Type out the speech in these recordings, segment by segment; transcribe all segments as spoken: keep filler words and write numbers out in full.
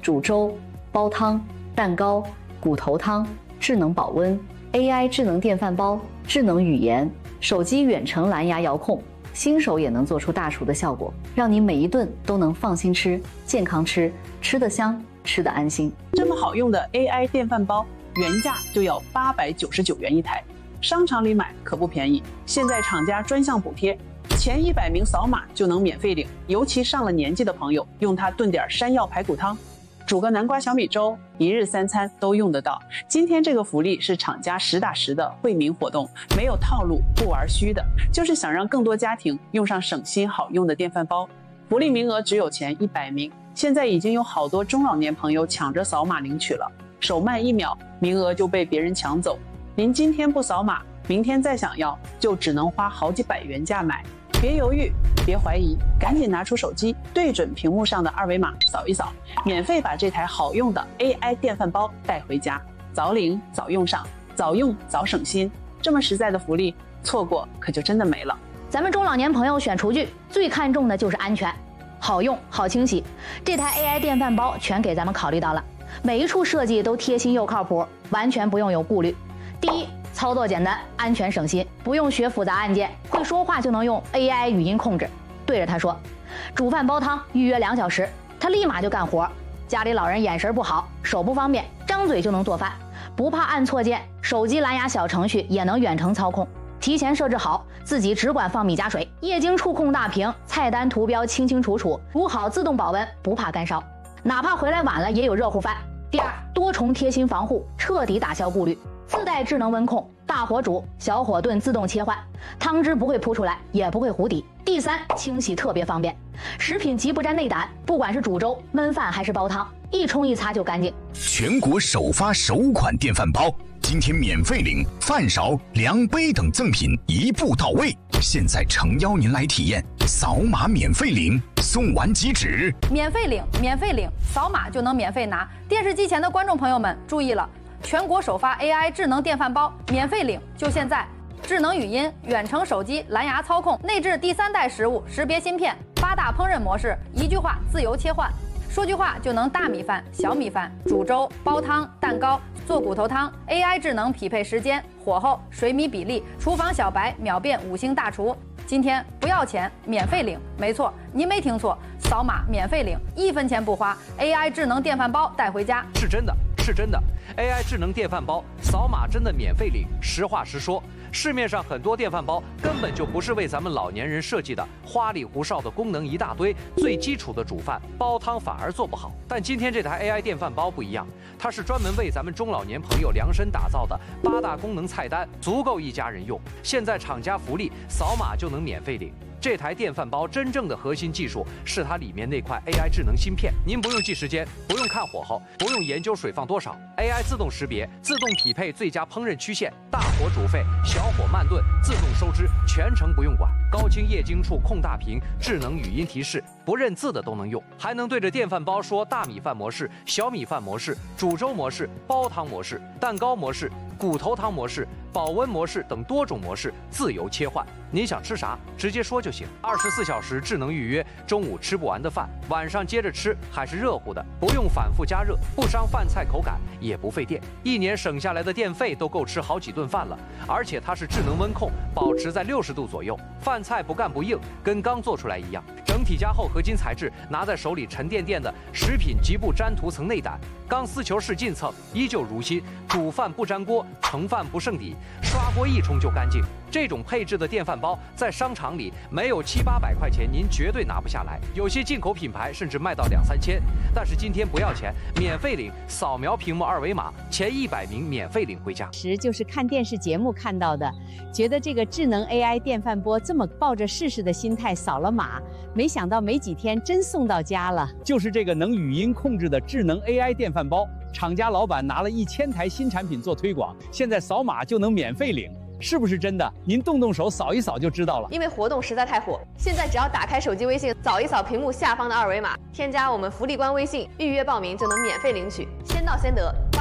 煮粥、煲汤、蛋糕、骨头汤、智能保温、A I 智能电饭煲、智能语言、手机远程蓝牙遥控，新手也能做出大厨的效果，让你每一顿都能放心吃、健康吃，吃得香，吃得安心。 这么好用的 A I 电饭煲，原价就要八百九十九元一台，商场里买可不便宜。现在厂家专项补贴，前一百名扫码就能免费领。尤其上了年纪的朋友，用它炖点山药排骨汤，煮个南瓜小米粥，一日三餐都用得到。今天这个福利是厂家实打实的惠民活动，没有套路，不玩虚的，就是想让更多家庭用上省心好用的电饭煲。福利名额只有前一百名，现在已经有好多中老年朋友抢着扫码领取了，手慢一秒，名额就被别人抢走。您今天不扫码，明天再想要，就只能花好几百元价买。别犹豫，别怀疑，赶紧拿出手机，对准屏幕上的二维码扫一扫，免费把这台好用的 A I 电饭煲带回家，早领早用上，早用早省心。这么实在的福利，错过可就真的没了。 咱们中老年朋友选厨具最看重的就是安全，好用好清洗，这台 A I 电饭煲全给咱们考虑到了，每一处设计都贴心又靠谱，完全不用有顾虑。第一，操作简单，安全省心，不用学复杂按键，会说话就能用 A I 语音控制，对着它说煮饭煲汤，预约两小时，它立马就干活。家里老人眼神不好，手不方便，张嘴就能做饭，不怕按错键，手机蓝牙小程序也能远程操控，提前设置好，自己只管放米加水，液晶触控大屏，菜单图标清清楚楚，煮好自动保温，不怕干烧，哪怕回来晚了也有热乎饭。第二，多重贴心防护，彻底打消顾虑，自带智能温控，大火煮小火炖自动切换，汤汁不会扑出来，也不会糊底。第三，清洗特别方便，食品极不沾内胆，不管是煮粥、焖饭还是煲汤，一冲一擦就干净。 全国首发首款电饭煲，今天免费领饭勺、量杯等赠品一步到位，现在诚邀您来体验，扫码免费领，送完即止。 免费领，免费领，扫码就能免费拿。电视机前的观众朋友们注意了，全国首发 A I 智能电饭煲，免费领，就现在！智能语音、远程手机、蓝牙操控，内置第三代食物识别芯片，八大烹饪模式，一句话自由切换，说句话就能大米饭、小米饭、煮粥、煲汤、蛋糕、做骨头汤。A I 智能匹配时间、火候、水米比例，厨房小白秒变五星大厨。今天不要钱，免费领，没错，您没听错，扫码免费领，一分钱不花 ，A I 智能电饭煲带回家， 是真的，是真的 ，A I 智能电饭煲扫码真的免费领。实话实说，市面上很多电饭煲根本就不是为咱们老年人设计的，花里胡哨的功能一大堆，最基础的煮饭煲汤反而做不好。但今天这台 A I 电饭煲不一样，它是专门为咱们中老年朋友量身打造的八大功能菜单，足够一家人用。现在厂家福利，扫码就能免费领。这台电饭煲真正的核心技术是它里面那块 A I 智能芯片，您不用记时间，不用看火候，不用研究水放多少 ，A I 自动识别，自动匹配最佳烹饪曲线，大火煮沸，小火慢炖，自动收汁，全程不用管。高清液晶触控大屏，智能语音提示，不认字的都能用，还能对着电饭煲说大米饭模式、小米饭模式、煮粥模式、煲汤模式、蛋糕模式、骨头汤模式、保温模式等多种模式自由切换。您想吃啥，直接说就行。二十四小时智能预约，中午吃不完的饭，晚上接着吃还是热乎的，不用反复加热，不伤饭菜口感，也不费电。一年省下来的电费都够吃好几顿饭了。而且它是智能温控，保持在六十度左右，饭菜不干不硬，跟刚做出来一样。整体加厚合金材质，拿在手里沉甸甸的，食品极不沾涂层内胆。钢丝球式进蹭，依旧如新，煮饭不粘锅，盛饭不剩底，刷锅一冲就干净。这种配置的电饭煲在商场里没有七八百块钱，您绝对拿不下来。有些进口品牌甚至卖到两三千。但是今天不要钱，免费领，扫描屏幕二维码，前一百名免费领回家。 时就是看电视节目看到的，觉得这个智能 A I 电饭锅这么抱着试试的心态扫了码，没想到没几天真送到家了。 就是这个能语音控制的智能 A I 电饭煲，厂家老板拿了一千台新产品做推广，现在扫码就能免费领。是不是真的？您动动手扫一扫就知道了。 因为活动实在太火，现在只要打开手机微信，扫一扫屏幕下方的二维码，添加我们福利官微信，预约报名就能免费领取，先到先得，八百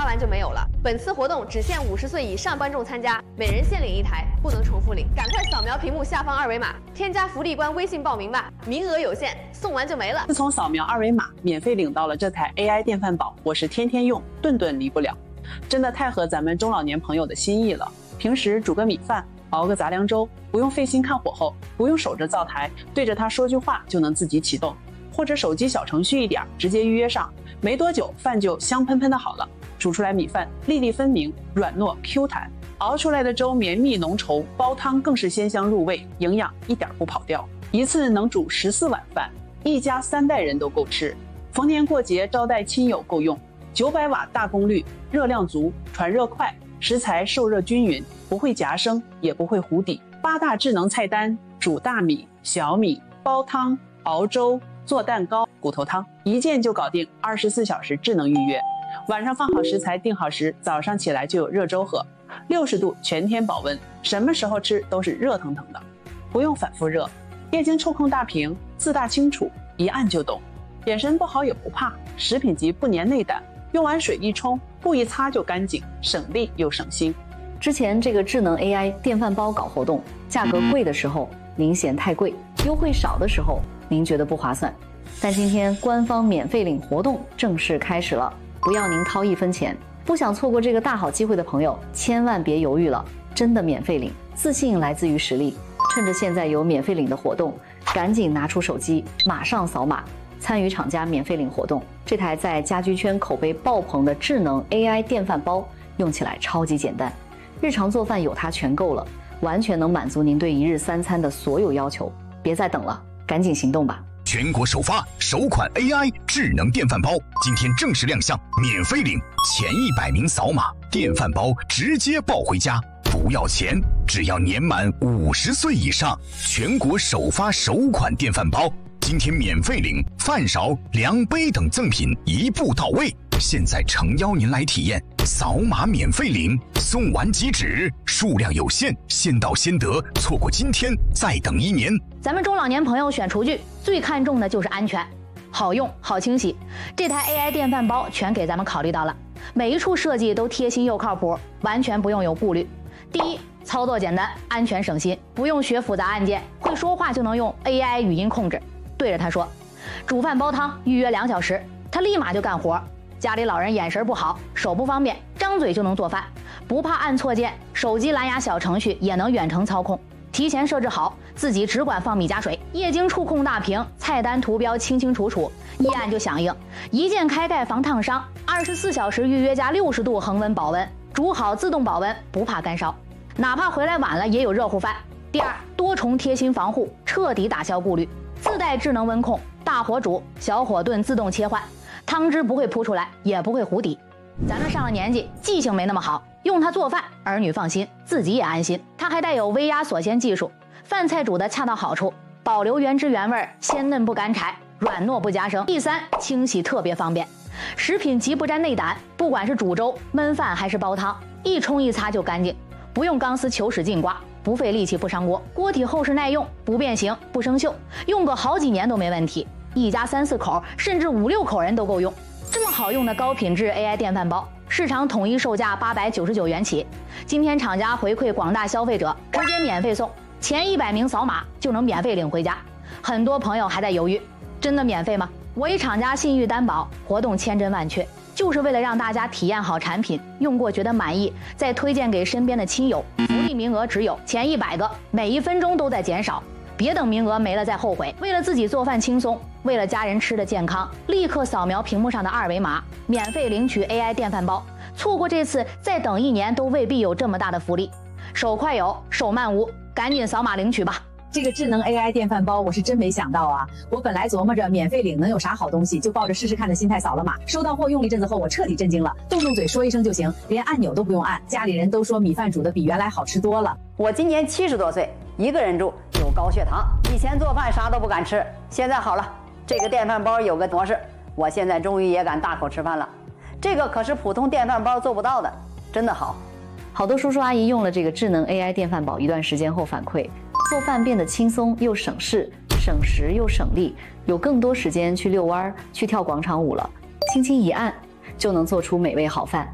完就没有了。本次活动只限五十岁以上观众参加，每人限领一台，不能重复领。赶快扫描屏幕下方二维码，添加福利官微信报名吧，名额有限，送完就没了。 自从扫描二维码免费领到了这台 A I 电饭煲，我是天天用，顿顿离不了，真的太合咱们中老年朋友的心意了。平时煮个米饭，熬个杂粮粥，不用费心看火候，不用守着灶台，对着它说句话就能自己启动，或者手机小程序一点，直接预约上，没多久饭就香喷喷的好了。煮出来米饭粒粒分明，软糯 Q 弹，熬出来的粥绵密浓稠，煲汤更是鲜香入味，营养一点不跑掉。一次能煮十四碗饭，一家三代人都够吃。逢年过节招待亲友够用。九百瓦大功率，热量足，传热快，食材受热均匀，不会夹生，也不会糊底。八大智能菜单：煮大米、小米、煲汤、熬粥、做蛋糕、骨头汤，一键就搞定，二十四小时智能预约。晚上放好食材，定好时，早上起来就有热粥喝，六十度全天保温，什么时候吃都是热腾腾的，不用反复热。液晶触控大屏，自大清楚，一按就懂。眼神不好也不怕，食品级不粘内胆，用完水一冲，布一擦就干净，省力又省心。 之前这个智能 A I 电饭煲搞活动，价格贵的时候您嫌太贵，优惠少的时候您觉得不划算。但今天官方免费领活动正式开始了，不要您掏一分钱。不想错过这个大好机会的朋友，千万别犹豫了，真的免费领，自信来自于实力。趁着现在有免费领的活动，赶紧拿出手机，马上扫码参与厂家免费领活动。这台在家居圈口碑爆棚的智能 A I 电饭煲用起来超级简单，日常做饭有它全够了，完全能满足您对一日三餐的所有要求。别再等了，赶紧行动吧！ 全国首发首款 A I 智能电饭煲，今天正式亮相，免费领，前一百名扫码，电饭煲直接抱回家，不要钱，只要年满五十岁以上。全国首发首款电饭煲，今天免费领，饭勺、量杯等赠品一步到位。现在诚邀您来体验，扫码免费领，送完即止，数量有限，先到先得，错过今天再等一年。 咱们中老年朋友选厨具最看重的就是安全，好用好清洗。这台 A I 电饭煲全给咱们考虑到了，每一处设计都贴心又靠谱，完全不用有顾虑。第一，操作简单，安全省心，不用学复杂按键，会说话就能用 A I 语音控制，对着它说煮饭煲汤，预约两小时，它立马就干活。家里老人眼神不好，手不方便，张嘴就能做饭，不怕按错键，手机蓝牙小程序也能远程操控，提前设置好，自己只管放米加水。液晶触控大屏，菜单图标清清楚楚，一按就响应，一键开盖防烫伤，二十四小时预约加六十度恒温保温，煮好自动保温，不怕干烧，哪怕回来晚了也有热乎饭。第二，多重贴心防护，彻底打消顾虑，自带智能温控，大火煮、小火炖自动切换，汤汁不会扑出来，也不会糊底。咱们上了年纪，记性没那么好，用它做饭，儿女放心，自己也安心。它还带有微压锁鲜技术，饭菜煮的恰到好处，保留原汁原味，鲜嫩不干柴，软糯不夹生。第三，清洗特别方便，食品级不沾内胆，不管是煮粥、焖饭还是煲汤，一冲一擦就干净，不用钢丝球使劲刮，不费力气不伤锅，锅体厚实耐用，不变形不生锈，用个好几年都没问题。一家三四口甚至五六口人都够用。这么好用的高品质 A I 电饭煲，市场统一售价八百九十九元起。今天厂家回馈广大消费者，直接免费送，前一百名扫码就能免费领回家。很多朋友还在犹豫，真的免费吗？我以厂家信誉担保，活动千真万确，就是为了让大家体验好产品，用过觉得满意，再推荐给身边的亲友。福利名额只有前一百个，每一分钟都在减少。别等名额没了再后悔。为了自己做饭轻松，为了家人吃的健康，立刻扫描屏幕上的二维码，免费领取 A I 电饭煲。错过这次，再等一年都未必有这么大的福利。手快有，手慢无，赶紧扫码领取吧。 这个智能 A I 电饭煲我是真没想到啊！我本来琢磨着免费领能有啥好东西，就抱着试试看的心态扫了码。收到货用了一阵子后，我彻底震惊了，动动嘴说一声就行，连按钮都不用按。家里人都说米饭煮的比原来好吃多了。 我今年七十多岁，一个人住，有高血糖，以前做饭啥都不敢吃，现在好了，这个电饭煲有个模式，我现在终于也敢大口吃饭了。这个可是普通电饭煲做不到的，真的好。 好多叔叔阿姨用了这个智能 A I 电饭煲一段时间后反馈，做饭变得轻松又省事，省时又省力，有更多时间去遛弯、去跳广场舞了。轻轻一按，就能做出美味好饭。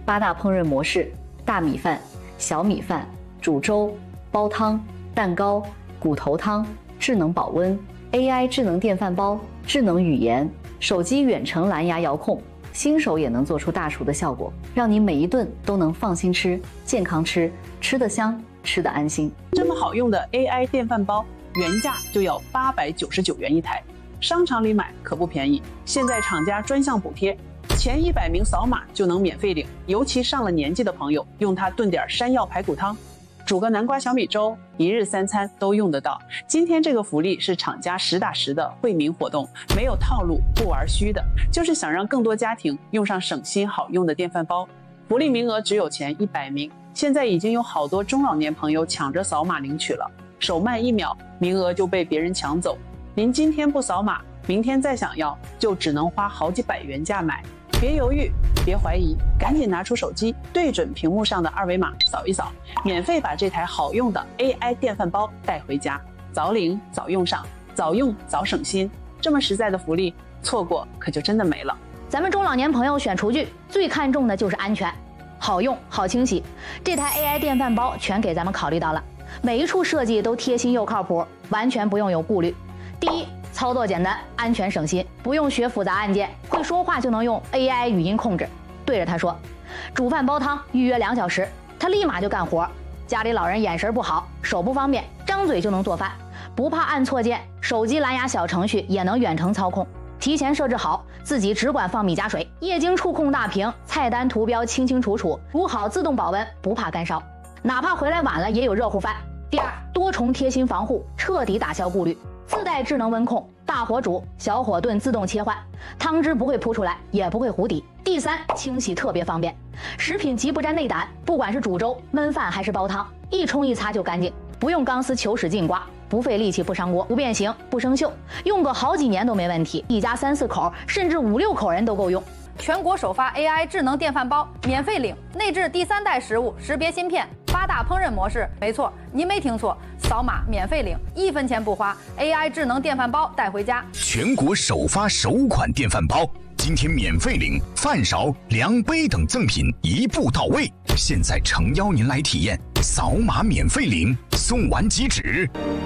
八大烹饪模式：大米饭、小米饭、煮粥、煲汤、蛋糕、骨头汤、智能保温、A I 智能电饭煲、智能语言、手机远程蓝牙遥控，新手也能做出大厨的效果，让你每一顿都能放心吃、健康吃，吃得香，吃得安心。 这么好用的 A I 电饭煲，原价就要八百九十九元一台，商场里买可不便宜。现在厂家专项补贴，前一百名扫码就能免费领，尤其上了年纪的朋友，用它炖点山药排骨汤，煮个南瓜小米粥，一日三餐都用得到。今天这个福利是厂家实打实的惠民活动，没有套路，不玩虚的，就是想让更多家庭用上省心好用的电饭煲。福利名额只有前一百名，现在已经有好多中老年朋友抢着扫码领取了，手慢一秒，名额就被别人抢走。您今天不扫码，明天再想要，就只能花好几百元价买。别犹豫，别怀疑，赶紧拿出手机，对准屏幕上的二维码扫一扫，免费把这台好用的 A I 电饭煲带回家，早领早用上，早用早省心。这么实在的福利，错过可就真的没了。 咱们中老年朋友选厨具最看重的就是安全，好用好清洗，这台 A I 电饭煲全给咱们考虑到了，每一处设计都贴心又靠谱，完全不用有顾虑。第一，操作简单，安全省心，不用学复杂按键，会说话就能用 A I 语音控制，对着它说煮饭煲汤，预约两小时，它立马就干活。家里老人眼神不好，手不方便，张嘴就能做饭，不怕按错键，手机蓝牙小程序也能远程操控，提前设置好，自己只管放米加水，液晶触控大屏，菜单图标清清楚楚，煮好自动保温，不怕干烧，哪怕回来晚了也有热乎饭。第二，多重贴心防护，彻底打消顾虑，自带智能温控，大火煮小火炖自动切换，汤汁不会扑出来，也不会糊底。第三，清洗特别方便，食品极不沾内胆，不管是煮粥、焖饭还是煲汤，一冲一擦就干净，不用钢丝球使劲刮，不费力气不伤锅，不变形不生锈，用个好几年都没问题，一家三四口甚至五六口人都够用。 全国首发 A I 智能电饭煲，免费领，内置第三代食物识别芯片，八大烹饪模式。没错，您没听错，扫码免费领，一分钱不花 ，A I 智能电饭煲带回家。 全国首发首款电饭煲，今天免费领饭勺、量杯等赠品一步到位。现在诚邀您来体验，扫码免费领，送完即止。